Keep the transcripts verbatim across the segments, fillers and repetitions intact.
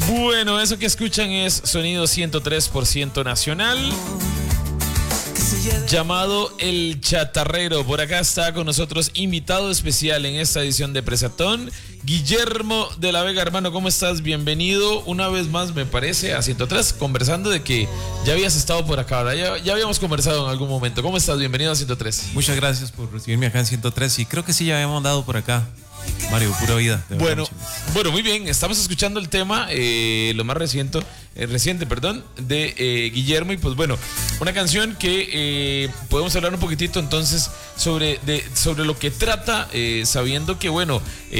Bueno, eso que escuchan es sonido ciento tres por ciento nacional, llamado El Chatarrero. Por acá está con nosotros invitado especial en esta edición de Presatón, Guillermo de la Vega. Hermano, ¿cómo estás? Bienvenido una vez más, me parece, a ciento tres, conversando de que ya habías estado por acá, ¿verdad? Ya, ya habíamos conversado en algún momento. ¿Cómo estás? Bienvenido a ciento tres. Muchas gracias por recibirme acá en ciento tres y creo que sí, ya habíamos andado por acá. Mario, pura vida. Bueno, bueno, muy bien. Estamos escuchando el tema, eh, lo más reciente, eh, reciente, perdón, de eh, Guillermo. Y pues bueno, una canción que eh, podemos hablar un poquitito entonces sobre, de, sobre lo que trata, eh, sabiendo que, bueno,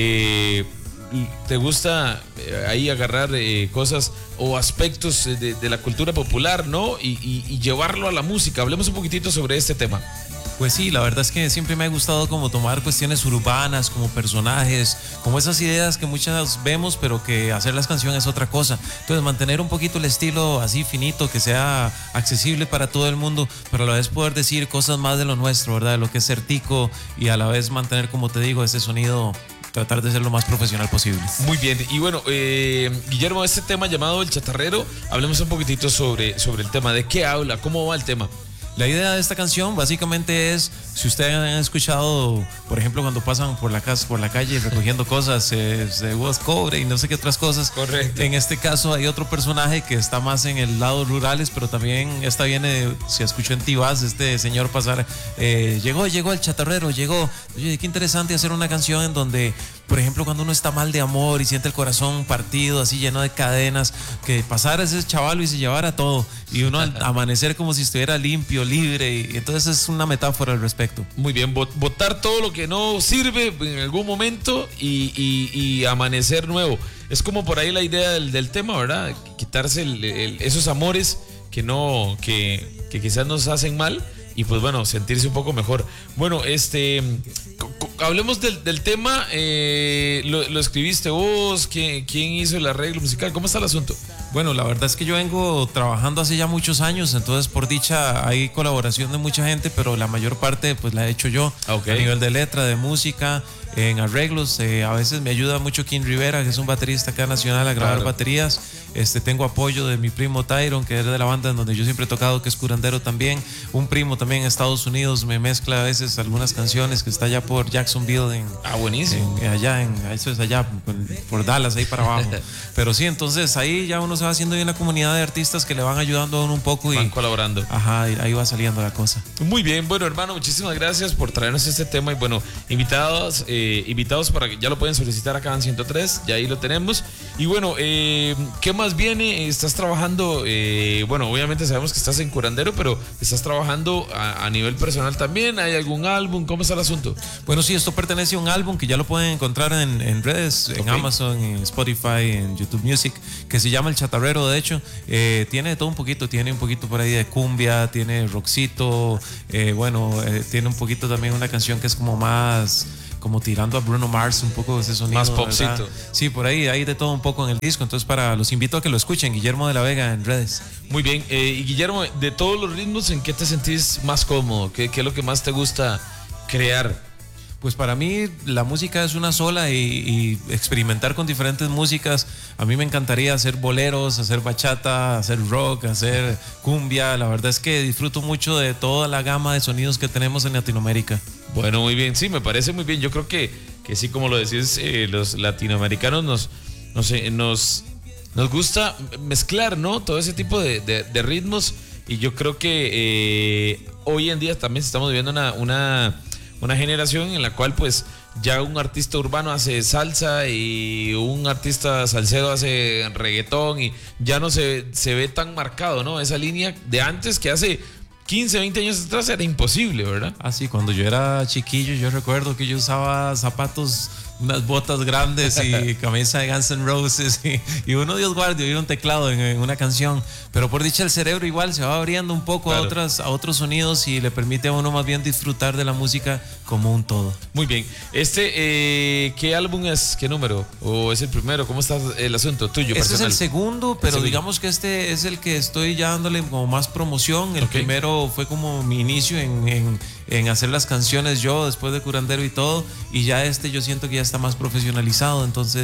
eh, te gusta eh, ahí agarrar eh, cosas o aspectos de, de la cultura popular, ¿no? Y, y, y llevarlo a la música. Hablemos un poquitito sobre este tema. Pues sí, la verdad es que siempre me ha gustado como tomar cuestiones urbanas, como personajes, como esas ideas que muchas vemos, pero que hacer las canciones es otra cosa. Entonces mantener un poquito el estilo así finito, que sea accesible para todo el mundo, pero a la vez poder decir cosas más de lo nuestro, ¿verdad? De lo que es certico y a la vez mantener, como te digo, ese sonido, tratar de ser lo más profesional posible. Muy bien, y bueno, eh, Guillermo, este tema llamado El Chatarrero, hablemos un poquitito sobre, sobre el tema. ¿De qué habla? ¿Cómo va el tema? La idea de esta canción básicamente es, si ustedes han escuchado, por ejemplo, cuando pasan por la casa, por la calle recogiendo cosas, eh, de huevos cobre y no sé qué otras cosas. Correcto. En este caso hay otro personaje que está más en el lado rurales, pero también esta viene, si escuchó en Tibás, este señor pasar, eh, llegó, llegó el chatarrero, llegó. Oye, qué interesante hacer una canción en donde, por ejemplo, cuando uno está mal de amor y siente el corazón partido, así lleno de cadenas, que pasara ese chavalo y se llevara todo, y uno al amanecer como si estuviera limpio, libre, y entonces es una metáfora al respecto. Muy bien, botar todo lo que no sirve en algún momento y, y, y amanecer nuevo. Es como por ahí la idea del, del tema, ¿verdad? Quitarse el, el, esos amores que no, que, que quizás nos hacen mal y pues bueno, sentirse un poco mejor. Bueno, este, hablemos del, del tema. eh, lo, lo escribiste vos, ¿quién, quién hizo el arreglo musical? ¿Cómo está el asunto? Bueno, la verdad es que yo vengo trabajando hace ya muchos años, entonces por dicha hay colaboración de mucha gente, pero la mayor parte pues la he hecho yo, okay. A nivel de letra, de música, en arreglos. Eh, a veces me ayuda mucho Kim Rivera, que es un baterista acá nacional, a grabar claro. baterías. Este, tengo apoyo de mi primo Tyron, que es de la banda en donde yo siempre he tocado, que es curandero también. Un primo también en Estados Unidos me mezcla a veces algunas canciones, que está allá por Jacksonville. En, ah, buenísimo. En, allá, en, eso es allá, por Dallas, ahí para abajo. Pero sí, entonces ahí ya uno se va haciendo bien la comunidad de artistas que le van ayudando a uno un poco. Van y colaborando. Ajá, ahí va saliendo la cosa. Muy bien, bueno, hermano, muchísimas gracias por traernos este tema. Y bueno, invitados, eh, invitados para que ya lo pueden solicitar acá en ciento tres, ya ahí lo tenemos. Y bueno, eh, ¿qué más viene? Estás trabajando, eh, bueno, obviamente sabemos que estás en curandero, pero estás trabajando a, a nivel personal también. ¿Hay algún álbum? ¿Cómo está el asunto? Bueno, sí, esto pertenece a un álbum que ya lo pueden encontrar en, en redes, okay. En Amazon, en Spotify, en YouTube Music, que se llama El Chatarrero. De hecho, eh, tiene de todo un poquito, tiene un poquito por ahí de cumbia, tiene rockcito, eh, bueno, eh, tiene un poquito también una canción que es como más, como tirando a Bruno Mars, un poco de ese sonido. Más popcito. ¿Verdad? Sí, por ahí hay de todo un poco en el disco, entonces para los invito a que lo escuchen, Guillermo de la Vega en redes. Muy bien, eh, y Guillermo, de todos los ritmos, ¿en qué te sentís más cómodo? ¿Qué, qué es lo que más te gusta crear? Pues para mí la música es una sola y, y experimentar con diferentes músicas. A mí me encantaría hacer boleros, hacer bachata, hacer rock, hacer cumbia. La verdad es que disfruto mucho de toda la gama de sonidos que tenemos en Latinoamérica. Bueno, muy bien, sí, me parece muy bien. Yo creo que, que sí, como lo decís, eh, los latinoamericanos nos, nos, nos, nos gusta mezclar, ¿no? Todo ese tipo de, de, de ritmos. Y yo creo que eh, hoy en día también estamos viviendo una... una Una generación en la cual pues ya un artista urbano hace salsa y un artista salsero hace reggaetón y ya no se, se ve tan marcado, ¿no? Esa línea de antes, que hace quince, veinte años atrás era imposible, ¿verdad? Ah, sí, cuando yo era chiquillo yo recuerdo que yo usaba zapatos, unas botas grandes y camisa de Guns N' Roses y, y uno, Dios guarde, oír un teclado en, en una canción, pero por dicha el cerebro igual se va abriendo un poco, claro, a, otras, a otros sonidos y le permite a uno más bien disfrutar de la música como un todo. Muy bien, este, eh, ¿qué álbum es? ¿Qué número? ¿O es el primero? ¿Cómo está el asunto tuyo este personal? Es el segundo, pero el segundo. Digamos que este es el que estoy ya dándole como más promoción. El okay. primero fue como mi inicio en, en, en hacer las canciones yo, después de curandero y todo, y ya este yo siento que ya está más profesionalizado, entonces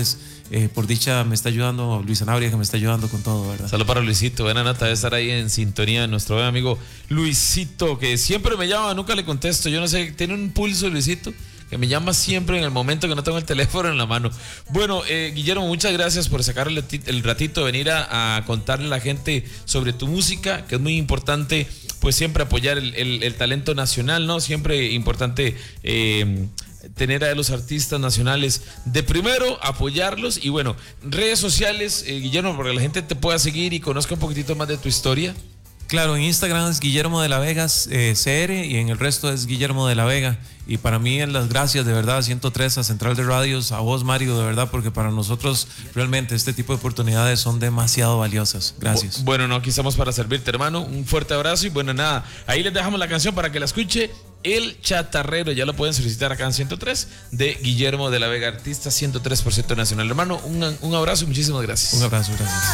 eh, por dicha me está ayudando Luis Sanabria, que me está ayudando con todo, ¿verdad? Saludos para Luisito, buena nota de estar ahí en sintonía de nuestro buen amigo Luisito, que siempre me llama, nunca le contesto, yo no sé, tiene un pulso Luisito, que me llama siempre en el momento que no tengo el teléfono en la mano. Bueno, eh, Guillermo, muchas gracias por sacar el, el ratito de venir a, a contarle a la gente sobre tu música, que es muy importante, pues siempre apoyar el, el, el talento nacional, ¿no? Siempre importante eh, tener a los artistas nacionales de primero, apoyarlos. Y bueno, redes sociales, eh, Guillermo, para que la gente te pueda seguir y conozca un poquitito más de tu historia. Claro, en Instagram es Guillermo de la Vega eh, C R y en el resto es Guillermo de la Vega. Y para mí en las gracias de verdad a ciento tres, a Central de Radios, a vos Mario, de verdad, porque para nosotros realmente este tipo de oportunidades son demasiado valiosas. Gracias. Bueno, no, aquí estamos para servirte, hermano. Un fuerte abrazo y bueno, nada, ahí les dejamos la canción para que la escuche. El Chatarrero, ya lo pueden solicitar acá en ciento tres de Guillermo de la Vega, artista ciento tres por ciento nacional. Hermano, un, un abrazo y muchísimas gracias. Un abrazo, gracias.